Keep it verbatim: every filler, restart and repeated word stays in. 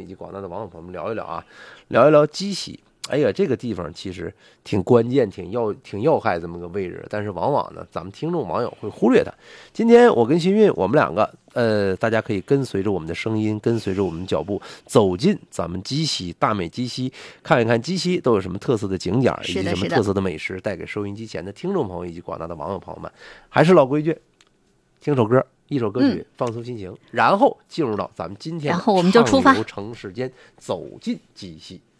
以及广大的网友朋友们聊一聊啊，聊一聊鸡西。哎呀，这个地方其实挺关键、挺要、挺要害这么个位置，但是往往呢，咱们听众网友会忽略它。今天我跟新运，我们两个，呃，大家可以跟随着我们的声音，跟随着我们脚步，走进咱们鸡西大美鸡西，看一看鸡西都有什么特色的景点，以及什么特色的美食，带给收音机前的听众朋友以及广大的网友朋友们。还是老规矩，听首歌。一首歌曲、嗯、放松心情，然后进入到咱们今天的然后我们就出发畅游城市间，走进鸡西。